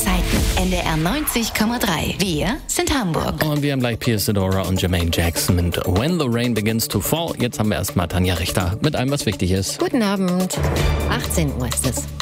Zeiten. NDR 90,3. Wir sind Hamburg. Und wir haben gleich Pia Sedora und Jermaine Jackson mit When the Rain Begins to Fall. Jetzt haben wir erstmal Tanja Richter mit allem, was wichtig ist. Guten Abend. 18 Uhr ist es.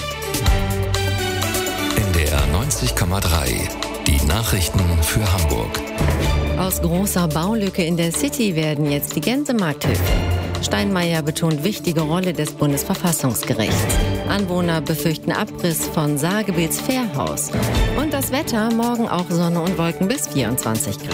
NDR 90,3. Die Nachrichten für Hamburg. Aus großer Baulücke in der City werden jetzt die Gänsemarkthöfe. Steinmeier betont wichtige Rolle des Bundesverfassungsgerichts. Anwohner befürchten Abriss von Saargebiets Fährhaus. Und das Wetter, morgen auch Sonne und Wolken bis 24 Grad.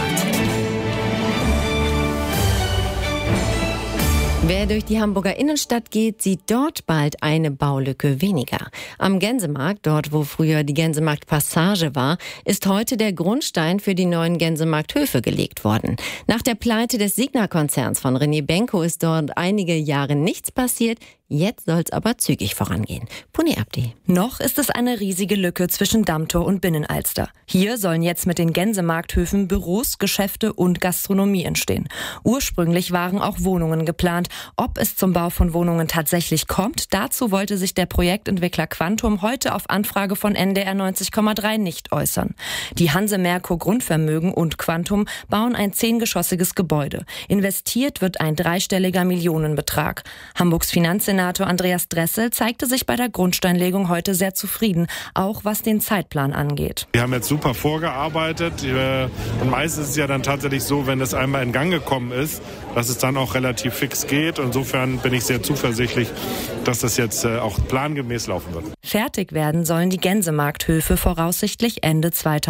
Wer durch die Hamburger Innenstadt geht, sieht dort bald eine Baulücke weniger. Am Gänsemarkt, dort wo früher die Gänsemarktpassage war, ist heute der Grundstein für die neuen Gänsemarkthöfe gelegt worden. Nach der Pleite des Signa-Konzerns von René Benko ist dort einige Jahre nichts passiert. Jetzt soll es aber zügig vorangehen. Puni Abdi. Noch ist es eine riesige Lücke zwischen Dammtor und Binnenalster. Hier sollen jetzt mit den Gänsemarkthöfen Büros, Geschäfte und Gastronomie entstehen. Ursprünglich waren auch Wohnungen geplant. Ob es zum Bau von Wohnungen tatsächlich kommt, dazu wollte sich der Projektentwickler Quantum heute auf Anfrage von NDR 90,3 nicht äußern. Die Hanse Merkur Grundvermögen und Quantum bauen ein 10-geschossiges Gebäude. Investiert wird ein dreistelliger Millionenbetrag. Hamburgs Finanzsenator Andreas Dressel zeigte sich bei der Grundsteinlegung heute sehr zufrieden, auch was den Zeitplan angeht. Wir haben jetzt super vorgearbeitet und meistens ist es ja dann tatsächlich so, wenn es einmal in Gang gekommen ist, dass es dann auch relativ fix geht. Insofern bin ich sehr zuversichtlich, dass das jetzt auch plangemäß laufen wird. Fertig werden sollen die Gänsemarkthöfe voraussichtlich Ende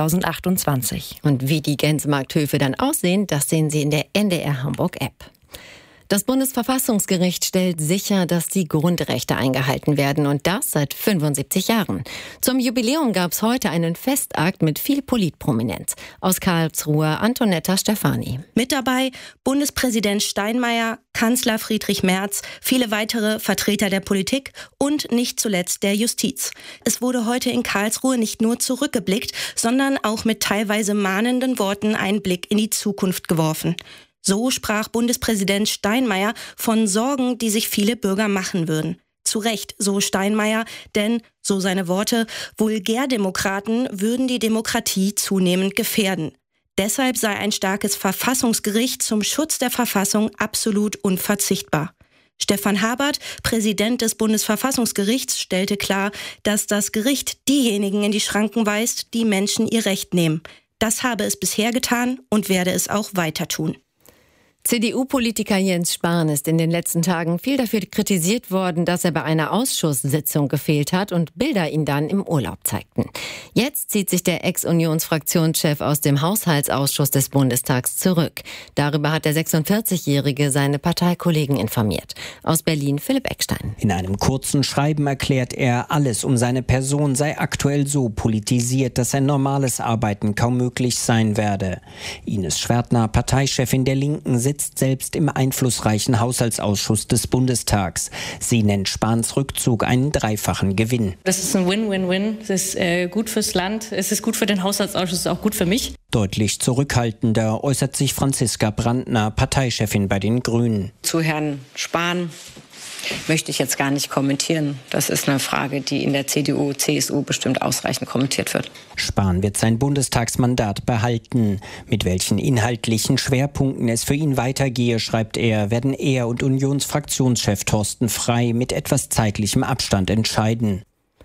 2028. Und wie die Gänsemarkthöfe dann aussehen, das sehen Sie in der NDR Hamburg App. Das Bundesverfassungsgericht stellt sicher, dass die Grundrechte eingehalten werden und das seit 75 Jahren. Zum Jubiläum gab es heute einen Festakt mit viel Politprominenz. Aus Karlsruhe Antonetta Stefani. Mit dabei Bundespräsident Steinmeier, Kanzler Friedrich Merz, viele weitere Vertreter der Politik und nicht zuletzt der Justiz. Es wurde heute in Karlsruhe nicht nur zurückgeblickt, sondern auch mit teilweise mahnenden Worten einen Blick in die Zukunft geworfen. So sprach Bundespräsident Steinmeier von Sorgen, die sich viele Bürger machen würden. Zu Recht, so Steinmeier, denn, so seine Worte, Vulgärdemokraten würden die Demokratie zunehmend gefährden. Deshalb sei ein starkes Verfassungsgericht zum Schutz der Verfassung absolut unverzichtbar. Stefan Habert, Präsident des Bundesverfassungsgerichts, stellte klar, dass das Gericht diejenigen in die Schranken weist, die Menschen ihr Recht nehmen. Das habe es bisher getan und werde es auch weiter tun. CDU-Politiker Jens Spahn ist in den letzten Tagen viel dafür kritisiert worden, dass er bei einer Ausschusssitzung gefehlt hat und Bilder ihn dann im Urlaub zeigten. Jetzt zieht sich der Ex-Unionsfraktionschef aus dem Haushaltsausschuss des Bundestags zurück. Darüber hat der 46-Jährige seine Parteikollegen informiert. Aus Berlin Philipp Eckstein. In einem kurzen Schreiben erklärt er, alles um seine Person sei aktuell so politisiert, dass ein normales Arbeiten kaum möglich sein werde. Ines Schwertner, Parteichefin der Linken, sitzt selbst im einflussreichen Haushaltsausschuss des Bundestags. Sie nennt Spahns Rückzug einen dreifachen Gewinn. Das ist ein Win-Win-Win. Es ist gut fürs Land, es ist gut für den Haushaltsausschuss, auch gut für mich. Deutlich zurückhaltender äußert sich Franziska Brandner, Parteichefin bei den Grünen. Zu Herrn Spahn möchte ich jetzt gar nicht kommentieren. Das ist eine Frage, die in der CDU, CSU bestimmt ausreichend kommentiert wird. Spahn wird sein Bundestagsmandat behalten. Mit welchen inhaltlichen Schwerpunkten es für ihn weitergehe, schreibt er, werden er und Unionsfraktionschef Thorsten Frey mit etwas zeitlichem Abstand entscheiden.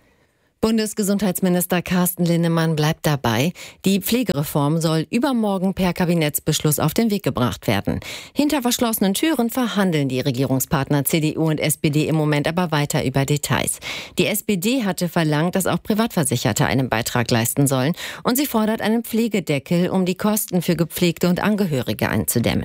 Bundesgesundheitsminister Carsten Linnemann bleibt dabei. Die Pflegereform soll übermorgen per Kabinettsbeschluss auf den Weg gebracht werden. Hinter verschlossenen Türen verhandeln die Regierungspartner CDU und SPD im Moment aber weiter über Details. Die SPD hatte verlangt, dass auch Privatversicherte einen Beitrag leisten sollen und sie fordert einen Pflegedeckel, um die Kosten für Gepflegte und Angehörige einzudämmen.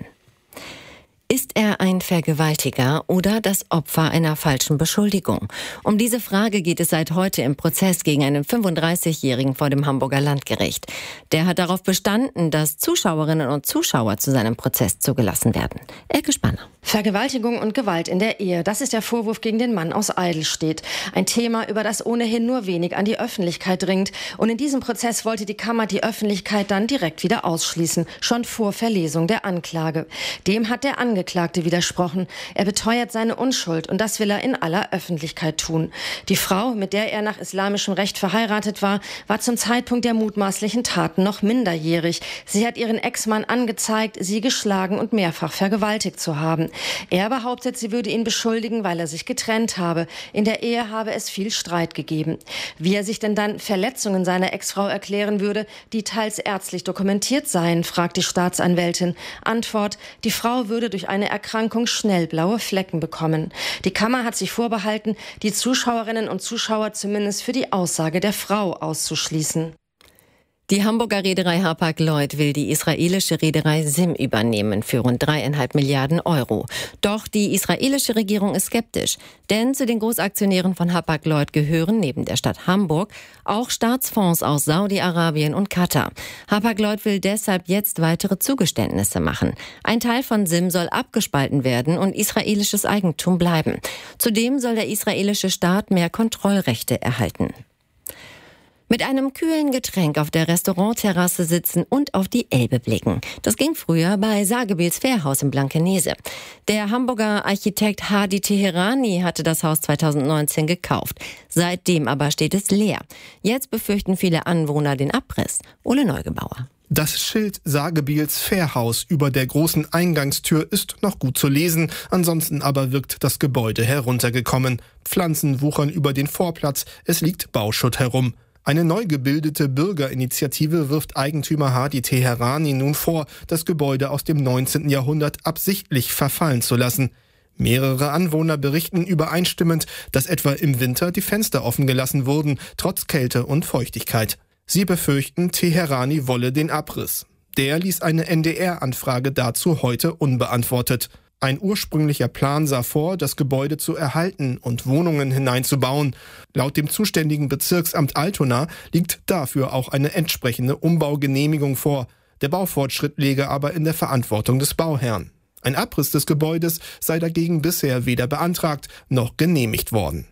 Ist er ein Vergewaltiger oder das Opfer einer falschen Beschuldigung? Um diese Frage geht es seit heute im Prozess gegen einen 35-Jährigen vor dem Hamburger Landgericht. Der hat darauf bestanden, dass Zuschauerinnen und Zuschauer zu seinem Prozess zugelassen werden. Elke Spanner. Vergewaltigung und Gewalt in der Ehe, das ist der Vorwurf gegen den Mann aus Eidelstedt. Ein Thema, über das ohnehin nur wenig an die Öffentlichkeit dringt. Und in diesem Prozess wollte die Kammer die Öffentlichkeit dann direkt wieder ausschließen, schon vor Verlesung der Anklage. Dem hat der Angeklagte Angeklagte widersprochen. Er beteuert seine Unschuld und das will er in aller Öffentlichkeit tun. Die Frau, mit der er nach islamischem Recht verheiratet war, war zum Zeitpunkt der mutmaßlichen Taten noch minderjährig. Sie hat ihren Ex-Mann angezeigt, sie geschlagen und mehrfach vergewaltigt zu haben. Er behauptet, sie würde ihn beschuldigen, weil er sich getrennt habe. In der Ehe habe es viel Streit gegeben. Wie er sich denn dann Verletzungen seiner Ex-Frau erklären würde, die teils ärztlich dokumentiert seien, fragt die Staatsanwältin. Antwort: Die Frau würde durch eine Erkrankung schnell blaue Flecken bekommen. Die Kammer hat sich vorbehalten, die Zuschauerinnen und Zuschauer zumindest für die Aussage der Frau auszuschließen. Die Hamburger Reederei Hapag-Lloyd will die israelische Reederei SIM übernehmen für rund 3,5 Milliarden Euro. Doch die israelische Regierung ist skeptisch, denn zu den Großaktionären von Hapag-Lloyd gehören neben der Stadt Hamburg auch Staatsfonds aus Saudi-Arabien und Katar. Hapag-Lloyd will deshalb jetzt weitere Zugeständnisse machen. Ein Teil von SIM soll abgespalten werden und israelisches Eigentum bleiben. Zudem soll der israelische Staat mehr Kontrollrechte erhalten. Mit einem kühlen Getränk auf der Restaurantterrasse sitzen und auf die Elbe blicken. Das ging früher bei Sagebiels Fährhaus in Blankenese. Der Hamburger Architekt Hadi Teherani hatte das Haus 2019 gekauft. Seitdem aber steht es leer. Jetzt befürchten viele Anwohner den Abriss. Ole Neugebauer. Das Schild Sagebiels Fährhaus über der großen Eingangstür ist noch gut zu lesen. Ansonsten aber wirkt das Gebäude heruntergekommen. Pflanzen wuchern über den Vorplatz. Es liegt Bauschutt herum. Eine neu gebildete Bürgerinitiative wirft Eigentümer Hadi Teherani nun vor, das Gebäude aus dem 19. Jahrhundert absichtlich verfallen zu lassen. Mehrere Anwohner berichten übereinstimmend, dass etwa im Winter die Fenster offen gelassen wurden, trotz Kälte und Feuchtigkeit. Sie befürchten, Teherani wolle den Abriss. Der ließ eine NDR-Anfrage dazu heute unbeantwortet. Ein ursprünglicher Plan sah vor, das Gebäude zu erhalten und Wohnungen hineinzubauen. Laut dem zuständigen Bezirksamt Altona liegt dafür auch eine entsprechende Umbaugenehmigung vor. Der Baufortschritt läge aber in der Verantwortung des Bauherrn. Ein Abriss des Gebäudes sei dagegen bisher weder beantragt noch genehmigt worden.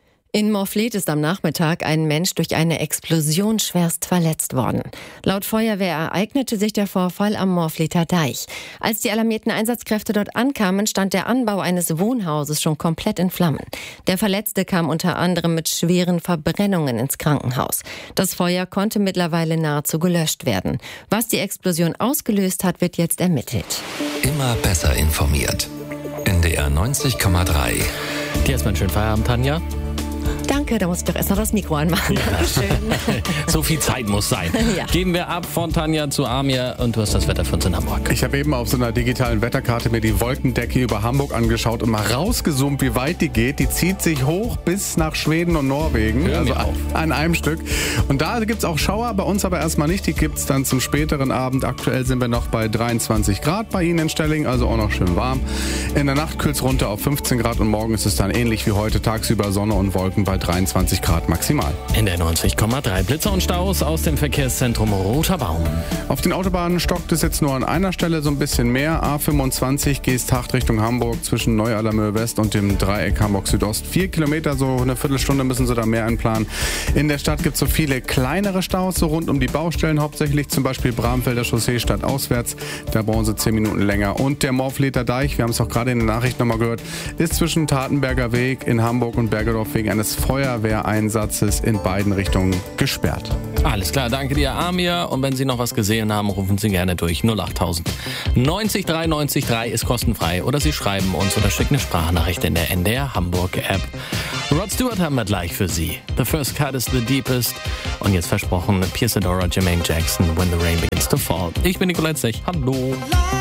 In Morfleet ist am Nachmittag ein Mensch durch eine Explosion schwerst verletzt worden. Laut Feuerwehr ereignete sich der Vorfall am Morfleeter Deich. Als die alarmierten Einsatzkräfte dort ankamen, stand der Anbau eines Wohnhauses schon komplett in Flammen. Der Verletzte kam unter anderem mit schweren Verbrennungen ins Krankenhaus. Das Feuer konnte mittlerweile nahezu gelöscht werden. Was die Explosion ausgelöst hat, wird jetzt ermittelt. Immer besser informiert. NDR 90,3. Dir erstmal einen schönen Feierabend, Tanja. Danke, da muss ich doch erst noch das Mikro anmachen. Ja. Schön. So viel Zeit muss sein. Ja. Geben wir ab von Tanja zu Amir und du hast das Wetter für uns in Hamburg. Ich habe eben auf so einer digitalen Wetterkarte mir die Wolkendecke über Hamburg angeschaut und mal rausgezoomt, wie weit die geht. Die zieht sich hoch bis nach Schweden und Norwegen. Hör also mir auf. an einem Stück. Und da gibt es auch Schauer, bei uns aber erstmal nicht. Die gibt es dann zum späteren Abend. Aktuell sind wir noch bei 23 Grad bei Ihnen in Stelling, also auch noch schön warm. In der Nacht kühlt es runter auf 15 Grad und morgen ist es dann ähnlich wie heute, tagsüber Sonne und Wolken bei 23 Grad maximal. In der 90,3 Blitzer und Staus aus dem Verkehrszentrum Roter Baum. Auf den Autobahnen stockt es jetzt nur an einer Stelle so ein bisschen mehr. A25 Geesthacht Richtung Hamburg zwischen Neu-Allermöhe West und dem Dreieck Hamburg Südost. 4 Kilometer, so eine Viertelstunde müssen Sie da mehr einplanen. In der Stadt gibt es so viele kleinere Staus, so rund um die Baustellen hauptsächlich, zum Beispiel Bramfelder Chaussee stadtauswärts. Da brauchen Sie 10 Minuten länger. Und der Morfleeter Deich, wir haben es auch gerade in der Nachricht nochmal gehört, ist zwischen Tatenberger Weg in Hamburg und Bergedorf wegen eines Feuerwehreinsatzes in beiden Richtungen gesperrt. Alles klar, danke dir, Amir. Und wenn Sie noch was gesehen haben, rufen Sie gerne durch 08000 90 3 90 3 ist kostenfrei. Oder Sie schreiben uns oder schicken eine Sprachnachricht in der NDR Hamburg App. Rod Stewart haben wir gleich für Sie. The First Cut is the Deepest. Und jetzt versprochen, Pierce Adora, Jermaine Jackson, When the Rain Begins to Fall. Ich bin Nicolette Sech. Hallo.